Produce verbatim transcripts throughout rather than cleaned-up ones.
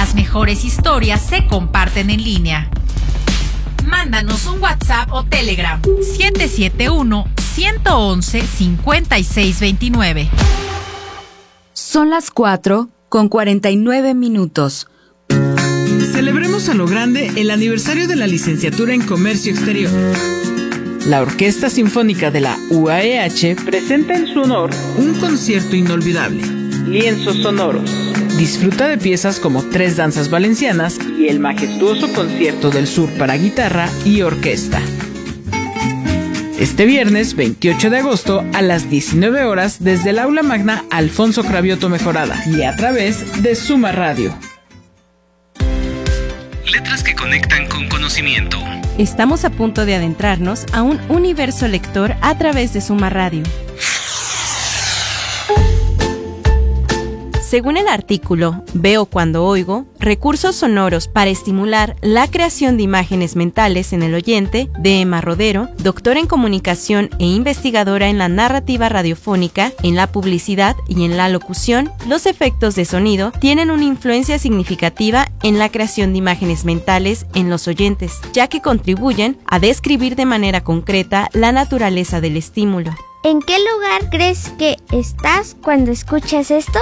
las mejores historias se comparten en línea. Mándanos un WhatsApp o Telegram siete siete uno, uno uno uno, cinco seis dos nueve. Son las cuatro con cuarenta y nueve minutos. Celebremos a lo grande el aniversario de la licenciatura en Comercio Exterior. La Orquesta Sinfónica de la U A E H presenta en su honor un concierto inolvidable, Lienzos Sonoros. Disfruta de piezas como Tres Danzas Valencianas y el majestuoso Concierto del Sur para guitarra y orquesta. Este viernes veintiocho de agosto a las diecinueve horas desde el Aula Magna Alfonso Cravioto Mejorada y a través de Suma Radio. Letras que conectan con conocimiento. Estamos a punto de adentrarnos a un universo lector a través de Suma Radio. Según el artículo Veo cuando oigo, recursos sonoros para estimular la creación de imágenes mentales en el oyente, de Emma Rodero, doctora en comunicación e investigadora en la narrativa radiofónica, en la publicidad y en la locución, los efectos de sonido tienen una influencia significativa en la creación de imágenes mentales en los oyentes, ya que contribuyen a describir de manera concreta la naturaleza del estímulo. ¿En qué lugar crees que estás cuando escuchas esto?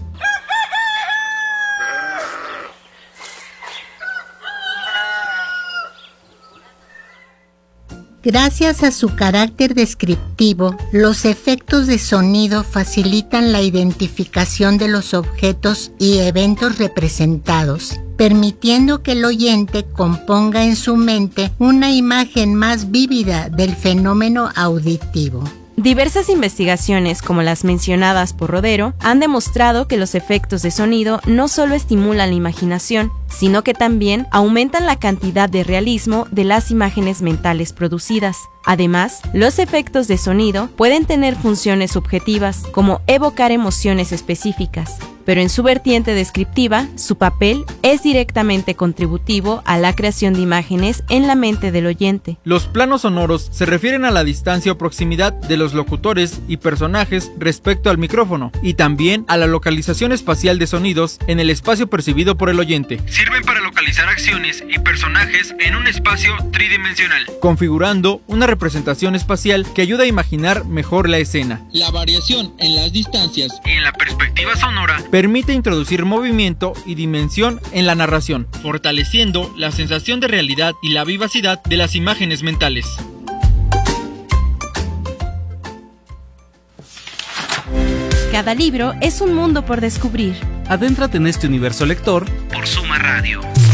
Gracias a su carácter descriptivo, los efectos de sonido facilitan la identificación de los objetos y eventos representados, permitiendo que el oyente componga en su mente una imagen más vívida del fenómeno auditivo. Diversas investigaciones, como las mencionadas por Rodero, han demostrado que los efectos de sonido no solo estimulan la imaginación, sino que también aumentan la cantidad de realismo de las imágenes mentales producidas. Además, los efectos de sonido pueden tener funciones subjetivas, como evocar emociones específicas, pero en su vertiente descriptiva, su papel es directamente contributivo a la creación de imágenes en la mente del oyente. Los planos sonoros se refieren a la distancia o proximidad de los locutores y personajes respecto al micrófono, y también a la localización espacial de sonidos en el espacio percibido por el oyente. Sirven para localizar acciones y personajes en un espacio tridimensional, configurando una representación espacial que ayuda a imaginar mejor la escena. La variación en las distancias y en la perspectiva sonora permite introducir movimiento y dimensión en la narración, fortaleciendo la sensación de realidad y la vivacidad de las imágenes mentales. Cada libro es un mundo por descubrir. Adéntrate en este universo lector por Suma Radio.